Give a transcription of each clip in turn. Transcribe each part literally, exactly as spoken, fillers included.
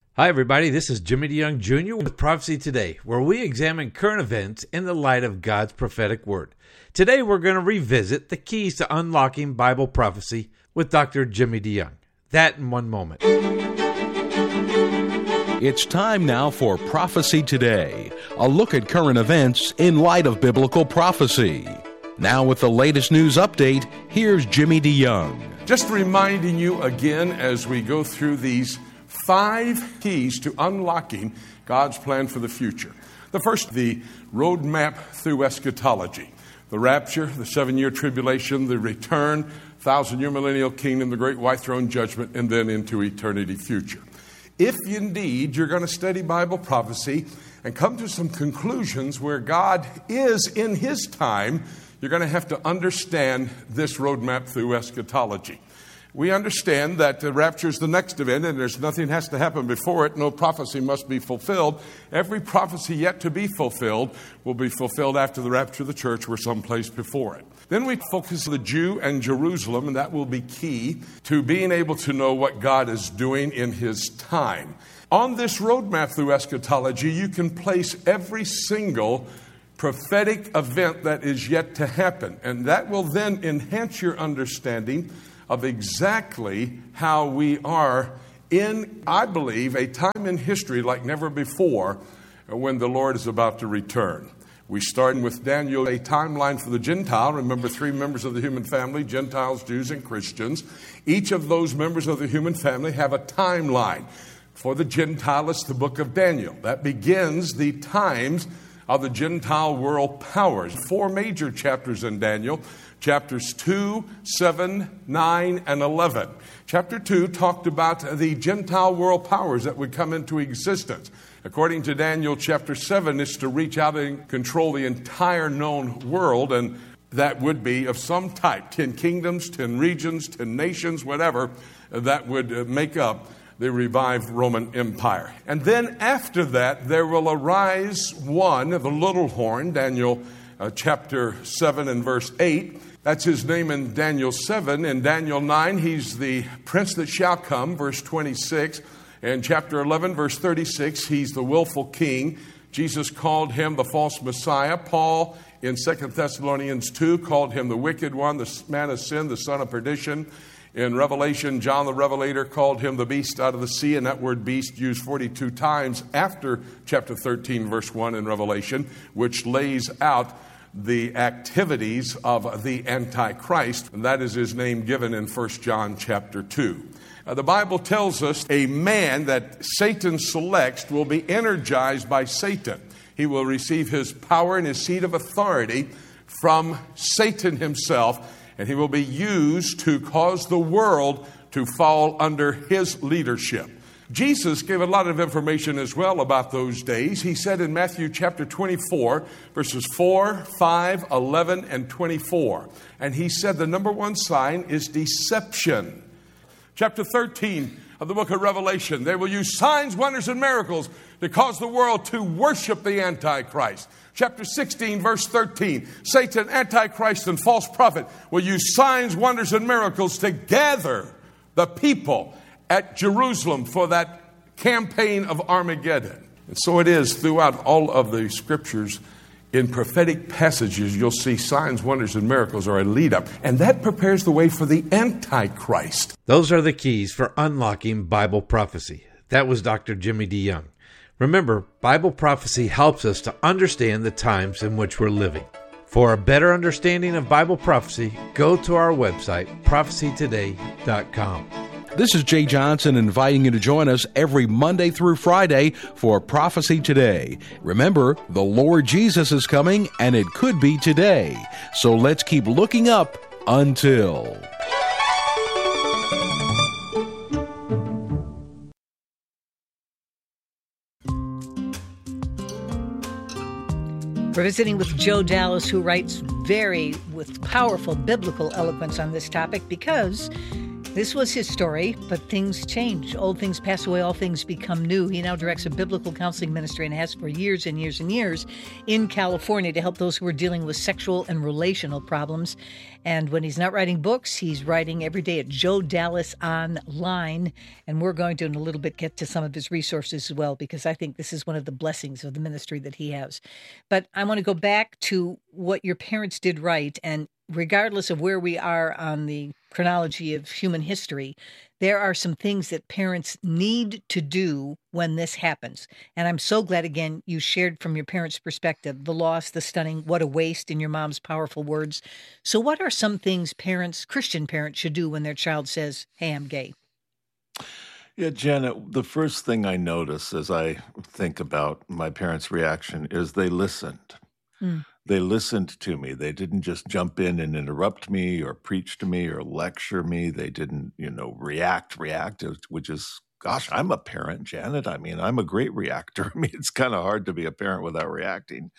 Hi, everybody. This is Jimmy DeYoung Junior with Prophecy Today, where we examine current events in the light of God's prophetic word. Today, we're going to revisit the keys to unlocking Bible prophecy with Doctor Jimmy DeYoung. That in one moment. It's time now for Prophecy Today, a look at current events in light of biblical prophecy. Now with the latest news update, here's Jimmy DeYoung. Just reminding you again as we go through these five keys to unlocking God's plan for the future. The first, the roadmap through eschatology. The rapture, the seven-year tribulation, the return, thousand-year millennial kingdom, the great white throne judgment, and then into eternity future. If indeed you're going to study Bible prophecy and come to some conclusions where God is in His time, you're going to have to understand this roadmap through eschatology. We understand that the rapture is the next event and there's nothing has to happen before it. No prophecy must be fulfilled. Every prophecy yet to be fulfilled will be fulfilled after the rapture of the church or someplace before it. Then we focus on the Jew and Jerusalem, and that will be key to being able to know what God is doing in His time. On this roadmap through eschatology, you can place every single prophetic event that is yet to happen, and that will then enhance your understanding of exactly how we are in, I believe, a time in history like never before when the Lord is about to return. We start with Daniel, a timeline for the Gentile. Remember, three members of the human family, Gentiles, Jews, and Christians. Each of those members of the human family have a timeline. For the Gentile, it's the book of Daniel. That begins the times of the Gentile world powers. Four major chapters in Daniel. Chapters two, seven, nine, and eleven. Chapter two talked about the Gentile world powers that would come into existence. According to Daniel, chapter seven is to reach out and control the entire known world, and that would be of some type, ten kingdoms, ten regions, ten nations, whatever, that would make up the revived Roman Empire. And then after that, there will arise one, the little horn, Daniel uh, chapter seven and verse eight. That's his name in Daniel seven. In Daniel nine, he's the prince that shall come, verse twenty-six. In chapter eleven, verse thirty-six, he's the willful king. Jesus called him the false Messiah. Paul, in Second Thessalonians two, called him the wicked one, the man of sin, the son of perdition. In Revelation, John the Revelator called him the beast out of the sea, and that word beast used forty-two times after chapter thirteen, verse one in Revelation, which lays out the activities of the Antichrist, and that is his name given in First John chapter two. Uh, the Bible tells us a man that Satan selects will be energized by Satan. He will receive his power and his seat of authority from Satan himself, and he will be used to cause the world to fall under his leadership. Jesus gave a lot of information as well about those days. He said in Matthew chapter twenty-four, verses four, five, eleven, and twenty-four. And he said the number one sign is deception. Chapter thirteen of the book of Revelation, they will use signs, wonders, and miracles to cause the world to worship the Antichrist. Chapter sixteen, verse thirteen, Satan, Antichrist, and false prophet will use signs, wonders, and miracles to gather the people at Jerusalem for that campaign of Armageddon. And so it is throughout all of the scriptures. In prophetic passages, you'll see signs, wonders, and miracles are a lead up. And that prepares the way for the Antichrist. Those are the keys for unlocking Bible prophecy. That was Doctor Jimmy DeYoung. Remember, Bible prophecy helps us to understand the times in which we're living. For a better understanding of Bible prophecy, go to our website, prophecy today dot com. This is Jay Johnson inviting you to join us every Monday through Friday for Prophecy Today. Remember, the Lord Jesus is coming, and it could be today. So let's keep looking up until... We're visiting with Joe Dallas, who writes very with powerful biblical eloquence on this topic because This was his story, but things change. Old things pass away, all things become new. He now directs a biblical counseling ministry and has for years and years and years in California to help those who are dealing with sexual and relational problems. And when he's not writing books, he's writing every day at Joe Dallas Online. And we're going to, in a little bit, get to some of his resources as well, because I think this is one of the blessings of the ministry that he has. But I want to go back to what your parents did right. And regardless of where we are on the chronology of human history, there are some things that parents need to do when this happens. And I'm so glad, again, you shared from your parents' perspective, the loss, the stunning, what a waste, in your mom's powerful words. So what are some things parents, Christian parents, should do when their child says, hey, I'm gay? Yeah, Janet, the first thing I notice as I think about my parents' reaction is they listened. Mm. They listened to me. They didn't just jump in and interrupt me or preach to me or lecture me. They didn't, you know, react, react, which is, gosh, I'm a parent, Janet. I mean, I'm a great reactor. I mean, it's kind of hard to be a parent without reacting.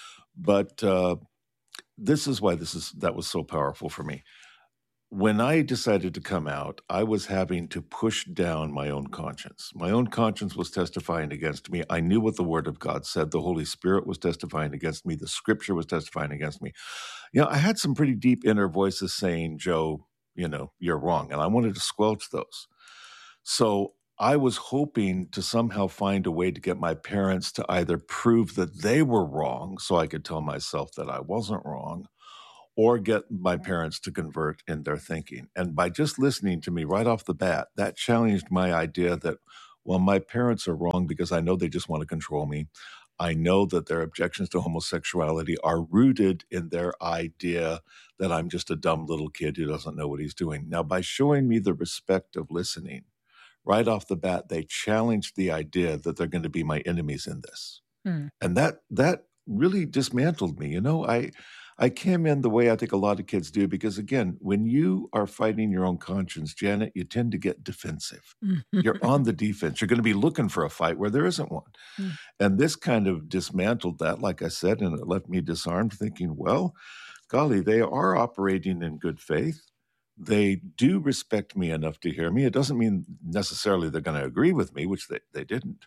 But uh, this is why this is that was so powerful for me. When I decided to come out, I was having to push down my own conscience. My own conscience was testifying against me. I knew what the Word of God said. The Holy Spirit was testifying against me. The Scripture was testifying against me. You know, I had some pretty deep inner voices saying, Joe, you know, you're wrong. And I wanted to squelch those. So I was hoping to somehow find a way to get my parents to either prove that they were wrong so I could tell myself that I wasn't wrong, or get my parents to convert in their thinking. And by just listening to me right off the bat, that challenged my idea that, well, my parents are wrong because I know they just want to control me. I know that their objections to homosexuality are rooted in their idea that I'm just a dumb little kid who doesn't know what he's doing. Now, by showing me the respect of listening, right off the bat, they challenged the idea that they're going to be my enemies in this. Hmm. And that that really dismantled me. You know, I... I came in the way I think a lot of kids do, because, again, when you are fighting your own conscience, Janet, you tend to get defensive. You're on the defense. You're going to be looking for a fight where there isn't one. Mm. And this kind of dismantled that, like I said, and it left me disarmed, thinking, well, golly, they are operating in good faith. They do respect me enough to hear me. It doesn't mean necessarily they're going to agree with me, which they, they didn't.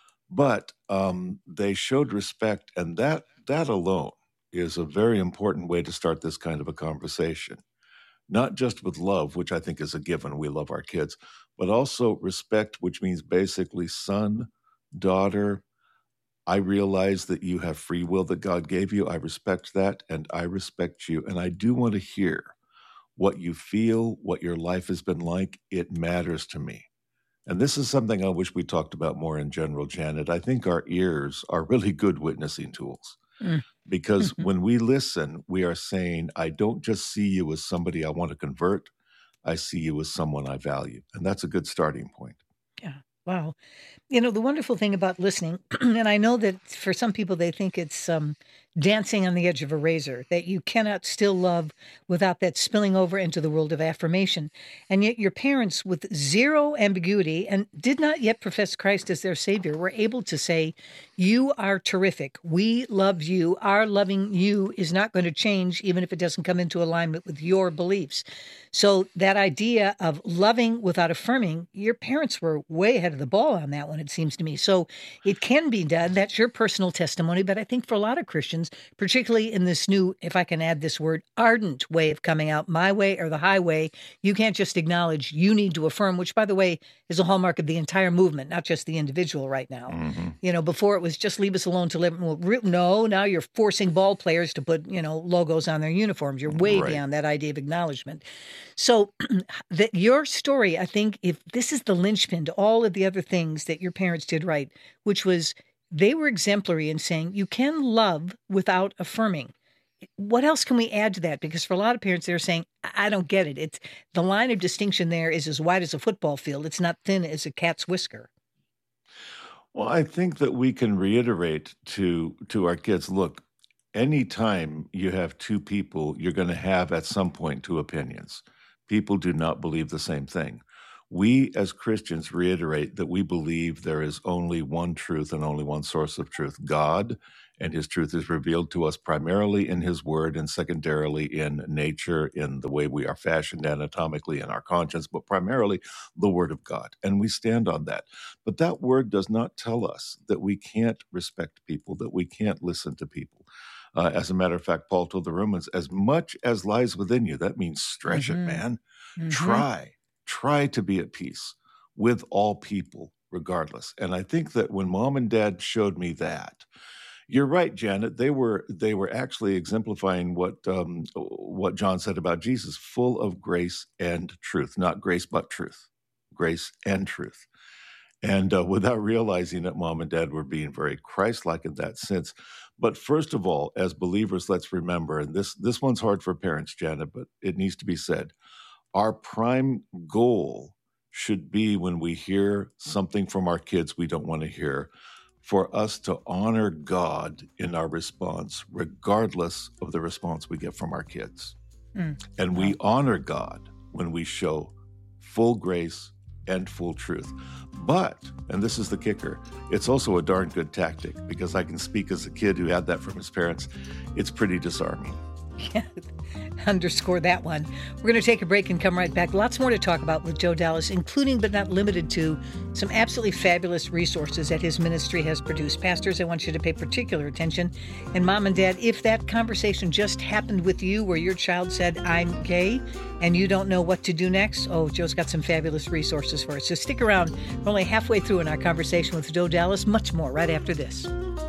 But um, they showed respect, and that that alone is a very important way to start this kind of a conversation. Not just with love, which I think is a given, we love our kids, but also respect, which means basically, son, daughter, I realize that you have free will that God gave you. I respect that, and I respect you. And I do want to hear what you feel, what your life has been like. It matters to me. And this is something I wish we talked about more in general, Janet. I think our ears are really good witnessing tools. Mm. Because when we listen, we are saying, I don't just see you as somebody I want to convert. I see you as someone I value. And that's a good starting point. Yeah. Wow. You know, the wonderful thing about listening, and I know that for some people, they think it's um, dancing on the edge of a razor, that you cannot still love without that spilling over into the world of affirmation. And yet your parents, with zero ambiguity and did not yet profess Christ as their Savior, were able to say, you are terrific. We love you. Our loving you is not going to change, even if it doesn't come into alignment with your beliefs. So that idea of loving without affirming, your parents were way ahead of the ball on that one, it seems to me. So it can be done. That's your personal testimony. But I think for a lot of Christians, particularly in this new, if I can add this word, ardent way of coming out, my way or the highway, you can't just acknowledge, you need to affirm, which, by the way, is a hallmark of the entire movement, not just the individual right now. Mm-hmm. You know, before it was just leave us alone to live. Well, no, now you're forcing ball players to put, you know, logos on their uniforms. You're way right. beyond that idea of acknowledgement. So that your story, I think, if this is the linchpin to all of the other things that your parents did right, which was they were exemplary in saying you can love without affirming. What else can we add to that? Because for a lot of parents, they're saying, I don't get it. It's the line of distinction there is as wide as a football field. It's not thin as a cat's whisker. Well, I think that we can reiterate to to our kids, look, anytime you have two people, you're going to have at some point two opinions. People do not believe the same thing. We as Christians reiterate that we believe there is only one truth and only one source of truth, God, and his truth is revealed to us primarily in his word and secondarily in nature, in the way we are fashioned anatomically in our conscience, but primarily the word of God. And we stand on that. But that word does not tell us that we can't respect people, that we can't listen to people. Uh, as a matter of fact, Paul told the Romans, as much as lies within you, that means stretch mm-hmm. it, man. Mm-hmm. Try, try to be at peace with all people, regardless. And I think that when mom and dad showed me that, you're right, Janet. They were they were actually exemplifying what um, what John said about Jesus, full of grace and truth, not grace but truth, grace and truth. And uh, without realizing it, mom and dad were being very Christ-like in that sense. But first of all, as believers, let's remember, and this this one's hard for parents, Janet, but it needs to be said. Our prime goal should be when we hear something from our kids we don't want to hear, for us to honor God in our response, regardless of the response we get from our kids. Mm. And we honor God when we show full grace and full truth. But, and this is the kicker, it's also a darn good tactic, because I can speak as a kid who had that from his parents. It's pretty disarming. Yeah, underscore that one. We're going to take a break and come right back. Lots more to talk about with Joe Dallas, including but not limited to some absolutely fabulous resources that his ministry has produced. Pastors, I want you to pay particular attention. And mom and dad, if that conversation just happened with you where your child said, I'm gay, and you don't know what to do next, oh, Joe's got some fabulous resources for us. So stick around. We're only halfway through in our conversation with Joe Dallas. Much more right after this.